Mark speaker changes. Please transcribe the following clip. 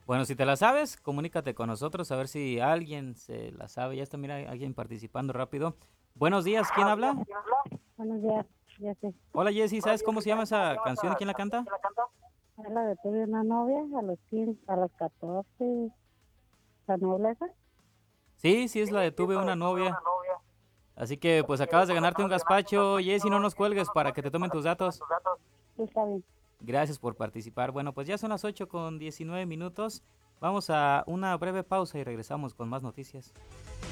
Speaker 1: Bueno, si te la sabes, comunícate con nosotros a ver si alguien se la sabe. Ya está, mira, alguien participando rápido. Buenos días, ¿quién habla?
Speaker 2: Buenos días, ya sé.
Speaker 1: Hola Jessy, ¿sabes cómo se llama esa canción y quién la canta?
Speaker 2: La de tuve una novia a los 15, a los 14, la nobleza.
Speaker 1: Sí, sí, es la de Tuve una novia. Así que pues acabas de ganarte un gazpacho. Jessy, no nos cuelgues para que te tomen tus datos.
Speaker 2: Sí, está bien.
Speaker 1: Gracias por participar. Bueno, pues ya son las 8:19. Vamos a una breve pausa y regresamos con más noticias.